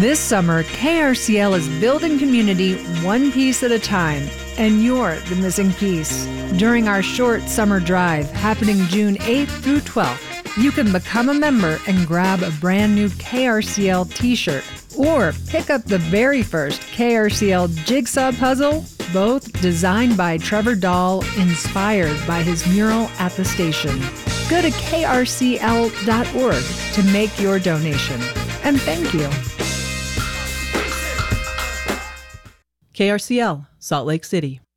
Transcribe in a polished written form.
This summer, KRCL is building community one piece at a time, and you're the missing piece. During our short summer drive, happening June 8th through 12th, you can become a member and grab a brand new KRCL t-shirt, or pick up the very first KRCL jigsaw puzzle, both designed by Trevor Dahl, inspired by his mural at the station. Go to krcl.org to make your donation. And thank you. KRCL, Salt Lake City.